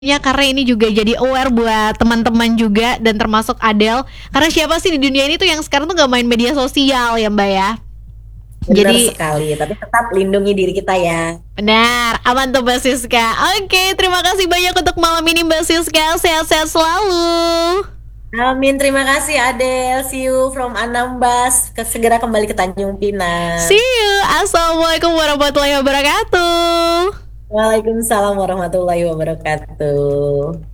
Ya, karena ini juga jadi aware buat teman-teman juga dan termasuk Adele. Karena siapa sih di dunia ini tuh yang sekarang tuh nggak main media sosial ya Mbak ya. Benar Jadi sekali, tapi tetap lindungi diri kita ya. benar, aman tuh Mbak Siska. Oke, terima kasih banyak untuk malam ini Mbak Siska. Sehat-sehat selalu. Amin, terima kasih Adele. See you from Anambas. Segera kembali ke Tanjung See Pinang. you. Assalamualaikum warahmatullahi wabarakatuh. Waalaikumsalam warahmatullahi wabarakatuh.